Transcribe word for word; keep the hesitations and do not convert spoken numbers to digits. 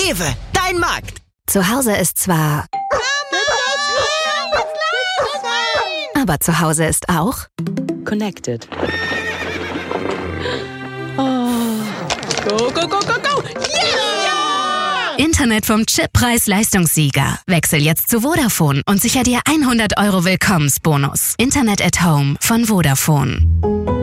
Rewe, dein Markt. Zu Hause ist zwar... Aber zu Hause ist auch... Connected. Oh. Go, go, go, go, go! Yeah! Internet vom Chip Preis-Leistungssieger. Wechsel jetzt zu Vodafone und sicher dir hundert Euro Willkommensbonus. Internet at Home von Vodafone.